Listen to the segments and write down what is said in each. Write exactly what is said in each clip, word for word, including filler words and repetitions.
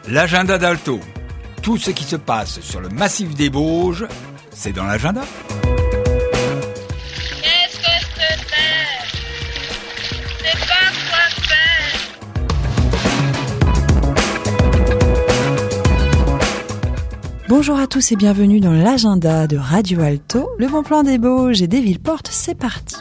L'agenda d'Alto. Tout ce qui se passe sur le massif des Bauges, c'est dans l'agenda. Qu'est-ce que c'est? C'est pas quoi faire. Bonjour à tous et bienvenue dans l'agenda de Radio Alto. Le bon plan des Bauges et des Villeportes, c'est parti.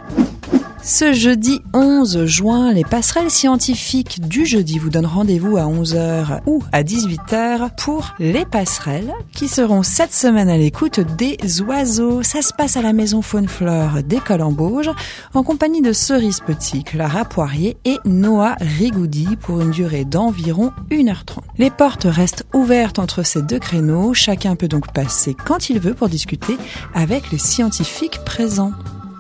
Ce jeudi onze juin, les passerelles scientifiques du jeudi vous donnent rendez-vous à onze heures ou à dix-huit heures pour les passerelles qui seront cette semaine à l'écoute des oiseaux. Ça se passe à la maison Faune-Flore d'École en Bauges en compagnie de Cerise Petit, Clara Poirier et Noah Rigoudi pour une durée d'environ une heure trente. Les portes restent ouvertes entre ces deux créneaux. Chacun peut donc passer quand il veut pour discuter avec les scientifiques présents.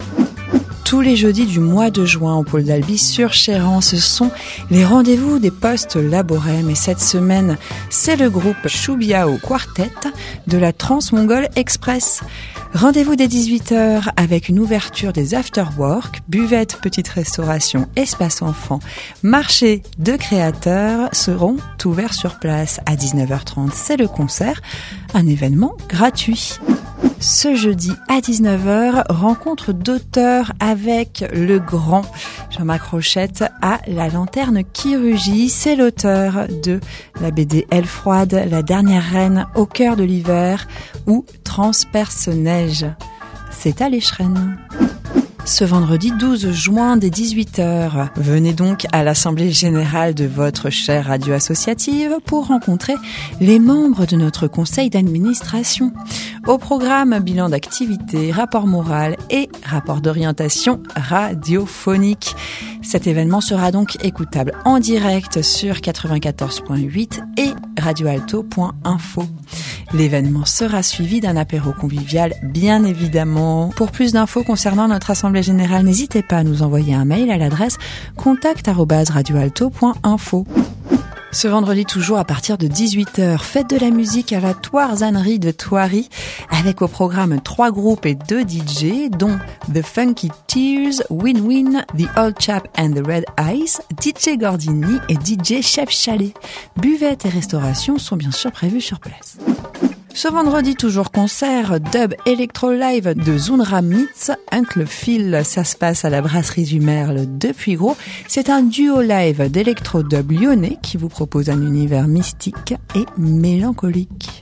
Tous les jeudis du mois de juin au pôle d'Albi sur Chéran, ce sont les rendez-vous des postes Laborem. Et cette semaine, c'est le groupe Choubiao Quartet de la Trans-Mongol Express. Rendez-vous dès dix-huit heures avec une ouverture des after-work, buvette, petite restauration, espace enfant, marché de créateurs seront ouverts sur place. À dix-neuf heures trente, c'est le concert, un événement gratuit. Ce jeudi à dix-neuf heures, rencontre d'auteurs avec le grand Jean-Marc Rochette à la Lanterne Chirurgie. C'est l'auteur de la B D Elle froide, La dernière reine, Au cœur de l'hiver ou Transperce neige. C'est à l'Écheren. Ce vendredi douze juin dès dix-huit heures, venez donc à l'Assemblée Générale de votre chère radio associative pour rencontrer les membres de notre conseil d'administration. Au programme, bilan d'activité, rapport moral et rapport d'orientation radiophonique. Cet événement sera donc écoutable en direct sur quatre-vingt-quatorze point huit et radioalto point info. L'événement sera suivi d'un apéro convivial, bien évidemment. Pour plus d'infos concernant notre assemblée générale, n'hésitez pas à nous envoyer un mail à l'adresse contact arobase radioalto point info. Ce vendredi, toujours à partir de dix-huit heures, fête de la musique à la Thoirzannerie de Thoiry, avec au programme trois groupes et deux D J, dont The Funky Tears, Win Win, The Old Chap and the Red Eyes, D J Gordini et D J Chef Chalet. Buvette et restauration sont bien sûr prévus sur place. Ce vendredi, toujours concert dub Electro Live de Zunra Mitz, Uncle Phil. Ça se passe à la brasserie du Merle de Puygros. C'est un duo live d'électro dub lyonnais qui vous propose un univers mystique et mélancolique.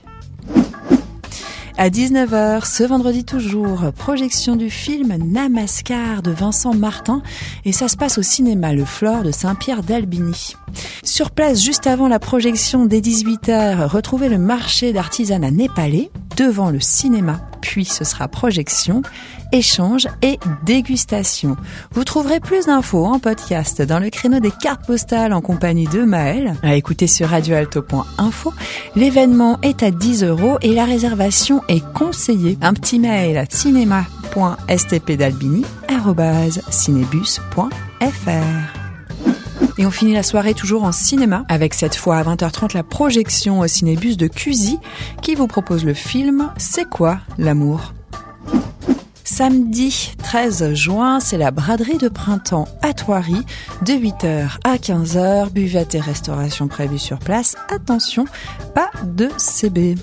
À dix-neuf heures, ce vendredi toujours, projection du film Namaskar de Vincent Martin et ça se passe au cinéma Le Flore de Saint-Pierre d'Albigny. Sur place, juste avant la projection dès dix-huit heures, retrouvez le marché d'artisanat népalais devant le cinéma. Puis ce sera projection, échange et dégustation. Vous trouverez plus d'infos en podcast dans le créneau des cartes postales en compagnie de Maël, à écouter sur radioalto point info. L'événement est à dix euros et la réservation est conseillée. Un petit mail à cinéma point s t p d'albini arobase cinébus point f r. Et on finit la soirée toujours en cinéma, avec cette fois à vingt heures trente la projection au Cinébus de Cusy, qui vous propose le film « C'est quoi l'amour ?» Samedi treize juin, c'est la braderie de printemps à Thoiry, de huit heures à quinze heures, buvette et restauration prévues sur place. Attention, pas de C B.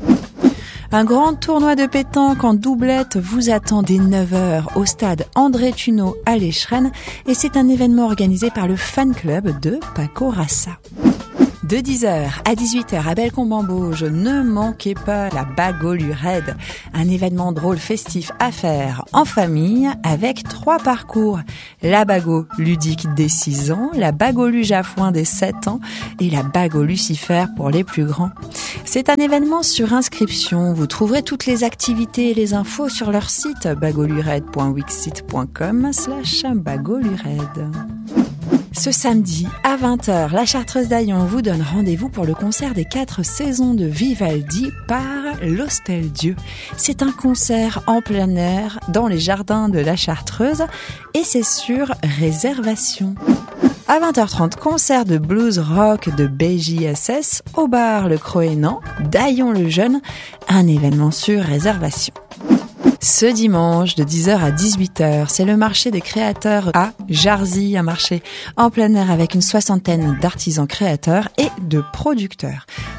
Un grand tournoi de pétanque en doublette vous attend dès neuf heures au stade André Tuneau à l'Écheren et c'est un événement organisé par le fan club de Paco Rassa. De dix heures à dix-huit heures à Bellecombe-en-Bauges, ne manquez pas la Bagolu Raid, un événement drôle festif à faire en famille avec trois parcours. La Bago ludique des six ans, la Bagolu Jaffouin des sept ans et la Bago Lucifer pour les plus grands. C'est un événement sur inscription. Vous trouverez toutes les activités et les infos sur leur site bagolured point wixsite point com slash bagolured. Ce samedi, à vingt heures, la Chartreuse d'Aillon vous donne rendez-vous pour le concert des quatre saisons de Vivaldi par l'Hostel Dieu. C'est un concert en plein air dans les jardins de la Chartreuse et c'est sur réservation. À vingt heures trente, concert de blues rock de B J S S au bar Le Croénan d'Aillon-le-Jeune, un événement sur réservation. Ce dimanche, de dix heures à dix-huit heures, c'est le marché des créateurs à Jarzy, un marché en plein air avec une soixantaine d'artisans créateurs et de producteurs.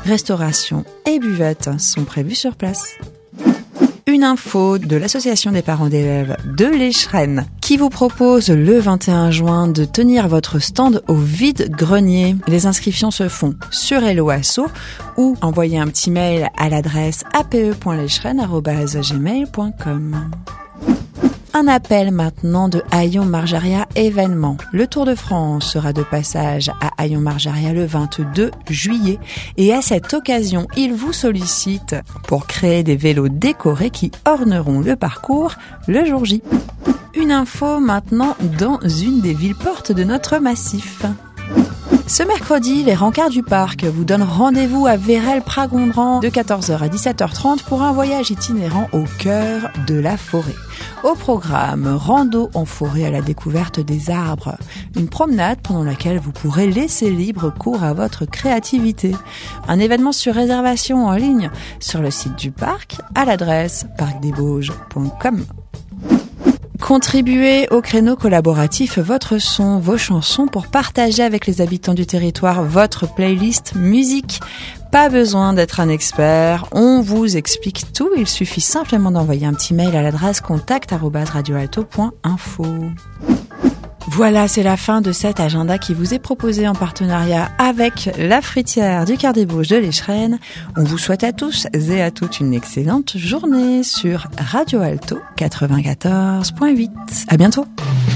Restauration et buvette sont prévus sur place. Une info de l'association des parents d'élèves de l'Échrennes qui vous propose le vingt et un juin de tenir votre stand au vide-grenier. Les inscriptions se font sur Hello Asso ou envoyez un petit mail à l'adresse a p e point leschrennes arobase gmail point com. Un appel maintenant de Hayon Marjaria événement. Le Tour de France sera de passage à Hayon Marjaria le vingt-deux juillet et à cette occasion, il vous sollicite pour créer des vélos décorés qui orneront le parcours le jour J. Une info maintenant dans une des villes portes de notre massif. Ce mercredi, les rencarts du parc vous donnent rendez-vous à Vérel-Pragondran de quatorze heures à dix-sept heures trente pour un voyage itinérant au cœur de la forêt. Au programme, rando en forêt à la découverte des arbres. Une promenade pendant laquelle vous pourrez laisser libre cours à votre créativité. Un événement sur réservation en ligne sur le site du parc à l'adresse parc des bauges point com. Contribuez au créneau collaboratif Votre Son, vos chansons pour partager avec les habitants du territoire votre playlist musique. Pas besoin d'être un expert, on vous explique tout, il suffit simplement d'envoyer un petit mail à l'adresse contact arobase radioalto point info. Voilà, c'est la fin de cet agenda qui vous est proposé en partenariat avec la fruitière du Quart des Bauges de l'Échrennes. On vous souhaite à tous et à toutes une excellente journée sur Radio Alto quatre-vingt-quatorze point huit. À bientôt.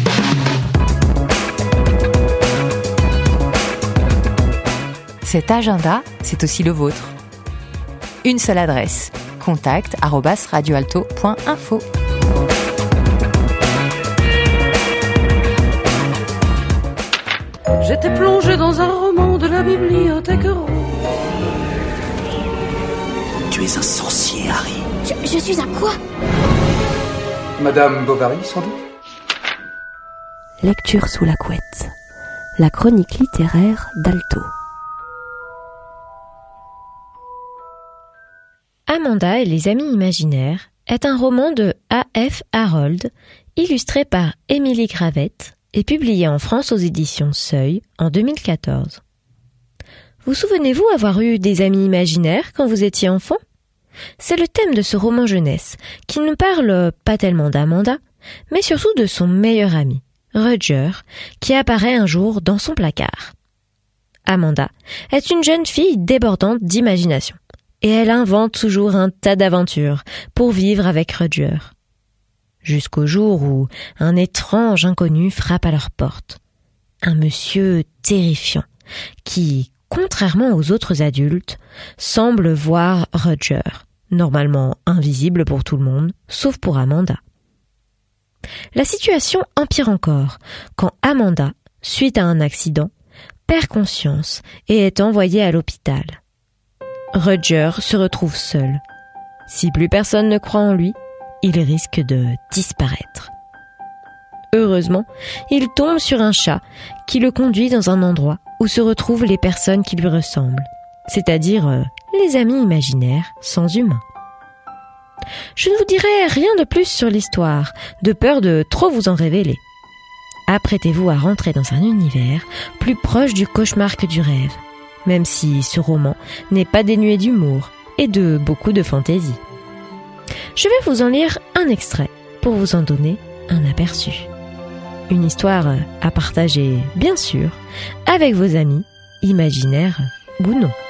Cet agenda, c'est aussi le vôtre. Une seule adresse, contact arobase radioalto point info. J'étais plongé dans un roman de la bibliothèque rouge. Tu es un sorcier, Harry. Je, je suis un quoi? Madame Bovary, sans doute. Lecture sous la couette. La chronique littéraire d'Alto. Amanda et les amis imaginaires est un roman de A F Harold, illustré par Émilie Gravette et publié en France aux éditions Seuil en deux mille quatorze. Vous souvenez-vous avoir eu des amis imaginaires quand vous étiez enfant? C'est le thème de ce roman jeunesse, qui ne parle pas tellement d'Amanda, mais surtout de son meilleur ami, Roger, qui apparaît un jour dans son placard. Amanda est une jeune fille débordante d'imagination, et elle invente toujours un tas d'aventures pour vivre avec Roger. Jusqu'au jour où un étrange inconnu frappe à leur porte. Un monsieur terrifiant, qui, contrairement aux autres adultes, semble voir Roger, normalement invisible pour tout le monde, sauf pour Amanda. La situation empire encore, quand Amanda, suite à un accident, perd conscience et est envoyée à l'hôpital. Roger se retrouve seul. Si plus personne ne croit en lui, il risque de disparaître. Heureusement, il tombe sur un chat qui le conduit dans un endroit où se retrouvent les personnes qui lui ressemblent, c'est-à-dire euh, les amis imaginaires sans humains. Je ne vous dirai rien de plus sur l'histoire, de peur de trop vous en révéler. Apprêtez-vous à rentrer dans un univers plus proche du cauchemar que du rêve, même si ce roman n'est pas dénué d'humour et de beaucoup de fantaisie. Je vais vous en lire un extrait pour vous en donner un aperçu. Une histoire à partager, bien sûr, avec vos amis, imaginaires ou non.